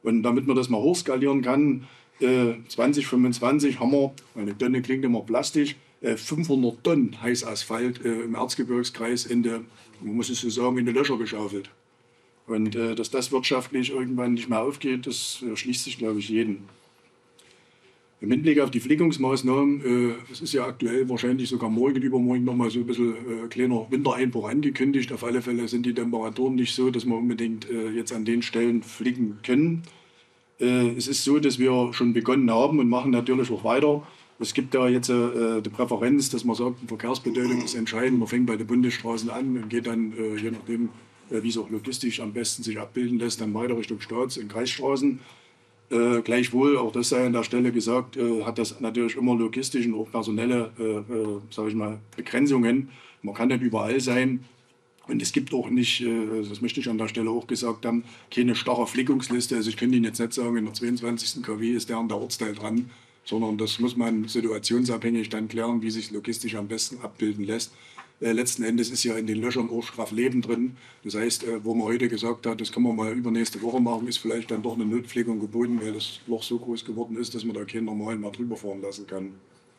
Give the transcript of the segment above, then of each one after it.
Und damit man das mal hochskalieren kann, 2025 haben wir, eine Tonne klingt immer plastisch, 500 Tonnen Heißasphalt im Erzgebirgskreis man muss es so sagen, in die Löcher geschaufelt. Und dass das wirtschaftlich irgendwann nicht mehr aufgeht, das erschließt sich, glaube ich, jeden. Im Hinblick auf die Flickungsmaßnahmen, es ist ja aktuell wahrscheinlich sogar morgen, übermorgen nochmal so ein bisschen kleiner Wintereinbruch angekündigt. Auf alle Fälle sind die Temperaturen nicht so, dass wir unbedingt jetzt an den Stellen flicken können. Es ist so, dass wir schon begonnen haben und machen natürlich auch weiter. Es gibt da jetzt die Präferenz, dass man sagt, die Verkehrsbedeutung ist entscheidend. Man fängt bei den Bundesstraßen an und geht dann, je nachdem, wie es auch logistisch am besten sich abbilden lässt, dann weiter Richtung Staats- und Kreisstraßen. Gleichwohl, auch das sei an der Stelle gesagt, hat das natürlich immer logistische und auch personelle sage ich mal, Begrenzungen. Man kann nicht überall sein. Und es gibt auch nicht, das möchte ich an der Stelle auch gesagt haben, keine starre Flickungsliste. Also ich könnte Ihnen jetzt nicht sagen, in der 22. KW ist der und der Ortsteil dran, sondern das muss man situationsabhängig dann klären, wie sich logistisch am besten abbilden lässt. Letzten Endes ist ja in den Löchern auch straff Leben drin. Das heißt, wo man heute gesagt hat, das kann man mal übernächste Woche machen, ist vielleicht dann doch eine Notpflegung geboten, weil das Loch so groß geworden ist, dass man da keinen normalen mal drüber fahren lassen kann.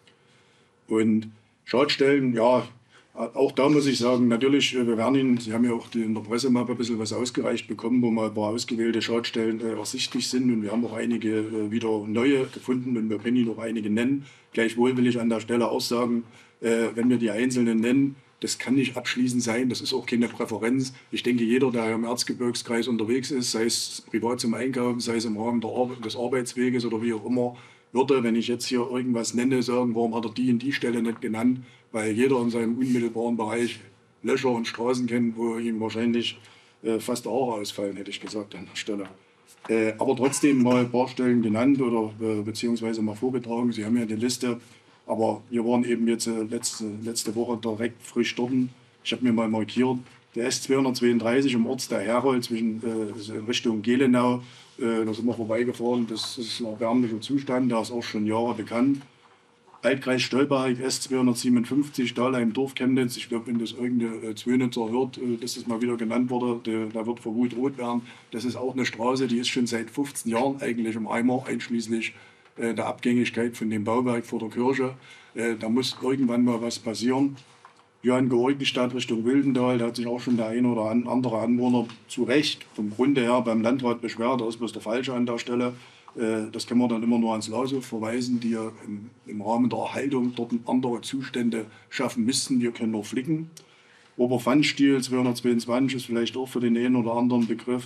Und Schadstellen, ja, auch da muss ich sagen, natürlich, wir werden Ihnen, Sie haben ja auch in der Pressemappe ein bisschen was ausgereicht bekommen, wo mal ein paar ausgewählte Schadstellen ersichtlich sind. Und wir haben auch einige wieder neue gefunden und wir können Ihnen noch einige nennen. Gleichwohl will ich an der Stelle auch sagen, wenn wir die einzelnen nennen, das kann nicht abschließend sein, das ist auch keine Präferenz. Ich denke, jeder, der im Erzgebirgskreis unterwegs ist, sei es privat zum Einkaufen, sei es im Rahmen des Arbeitsweges oder wie auch immer, würde, wenn ich jetzt hier irgendwas nenne, sagen, warum hat er die und die Stelle nicht genannt, weil jeder in seinem unmittelbaren Bereich Löcher und Straßen kennt, wo ihm wahrscheinlich fast auch ausfallen, hätte ich gesagt an der Stelle. Aber trotzdem mal ein paar Stellen genannt oder beziehungsweise mal vorgetragen. Sie haben ja die Liste. Aber wir waren eben jetzt letzte Woche direkt frisch dort. Ich habe mir mal markiert, der S232 im Ortsteil Herold zwischen Richtung Gelenau, da sind wir vorbeigefahren. Das ist ein erbärmlicher Zustand, der ist auch schon Jahre bekannt. Altkreis Stolberg, S257, Dahlheim, Dorf, Chemnitz. Ich glaube, wenn das irgendeine Zwönitzer hört, dass das mal wieder genannt wurde, da wird vor Wut rot werden. Das ist auch eine Straße, die ist schon seit 15 Jahren eigentlich im Eimer, einschließlich der Abgängigkeit von dem Bauwerk vor der Kirche. Da muss irgendwann mal was passieren. Johann-Georgenstadt Richtung Wildental, da hat sich auch schon der eine oder andere Anwohner zu Recht vom Grunde her beim Landrat beschwert. Da ist bloß der Falsche an der Stelle. Das können wir dann immer nur ans Laushof verweisen, die ja im Rahmen der Erhaltung dort andere Zustände schaffen müssten. Wir können nur flicken. Oberpfannstiel 222 ist vielleicht auch für den einen oder anderen Begriff.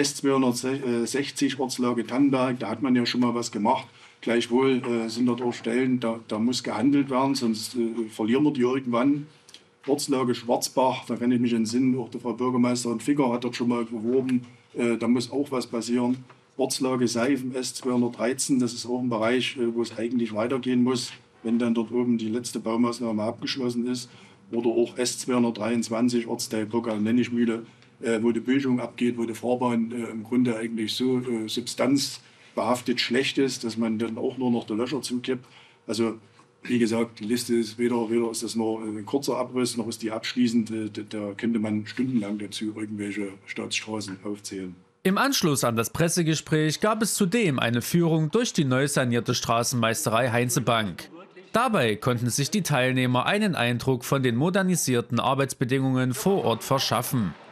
S260 Ortslage Tannenberg, da hat man ja schon mal was gemacht. Gleichwohl sind dort auch Stellen, da muss gehandelt werden, sonst verlieren wir die irgendwann. Ortslage Schwarzbach, da kann ich mich entsinnen, auch die Frau Bürgermeisterin Ficker hat dort schon mal beworben, da muss auch was passieren. Ortslage Seifen S213, das ist auch ein Bereich, wo es eigentlich weitergehen muss, wenn dann dort oben die letzte Baumaßnahme abgeschlossen ist. Oder auch S223 Ortsteil Blockau-Nennischmühle, wo die Böschung abgeht, wo die Fahrbahn im Grunde eigentlich so substanzbehaftet schlecht ist, dass man dann auch nur noch die Löcher zukippt. Also wie gesagt, die Liste ist weder ist das nur ein kurzer Abriss, noch ist die abschließend. Da könnte man stundenlang dazu irgendwelche Staatsstraßen aufzählen. Im Anschluss an das Pressegespräch gab es zudem eine Führung durch die neu sanierte Straßenmeisterei Heinzebank. Dabei konnten sich die Teilnehmer einen Eindruck von den modernisierten Arbeitsbedingungen vor Ort verschaffen.